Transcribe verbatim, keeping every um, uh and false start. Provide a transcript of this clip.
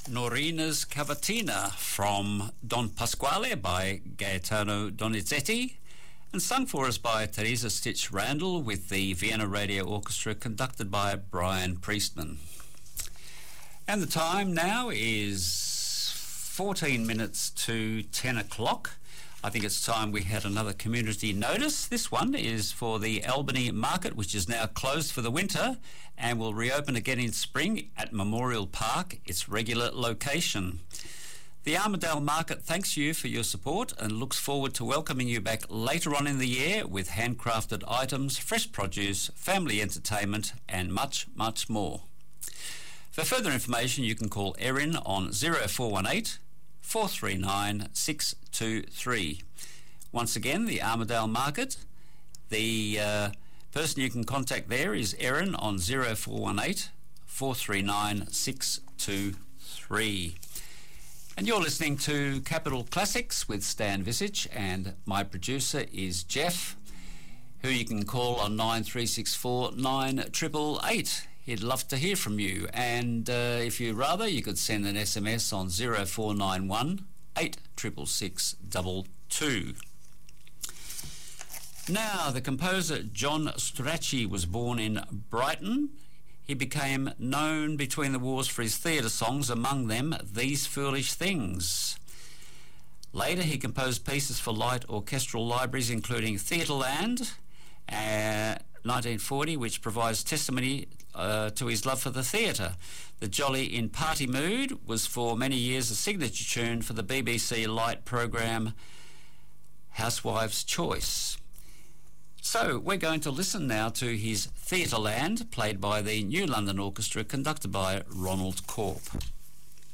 Norina's Cavatina from Don Pasquale by Gaetano Donizetti, and sung for us by Teresa Stitch Randall with the Vienna Radio Orchestra conducted by Brian Priestman. And the time now is fourteen minutes to ten o'clock. I think it's time we had another community notice. This one is for the Albany Market, which is now closed for the winter and will reopen again in spring at Memorial Park, its regular location. The Armadale Market thanks you for your support and looks forward to welcoming you back later on in the year with handcrafted items, fresh produce, family entertainment and much, much more. For further information, you can call Erin on zero four one eight, four three nine, six two three. Once again, the Armadale Market. The uh, person you can contact there is Erin on zero four one eight, four three nine, six two three. And you're listening to Capital Classics with Stan Visage, and my producer is Jeff, who you can call on nine three six four, nine eight eight eight. He'd love to hear from you, and uh, if you'd rather, you could send an S M S on zero four nine one, eight six six six two two. Now, the composer John Strachey was born in Brighton. He became known between the wars for his theatre songs, among them These Foolish Things. Later, he composed pieces for light orchestral libraries, including Theatreland, uh, nineteen forty, which provides testimony uh, to his love for the theatre. The Jolly in Party Mood was for many years a signature tune for the B B C light programme Housewife's Choice. So we're going to listen now to his Theatreland, played by the New London Orchestra, conducted by Ronald Corp.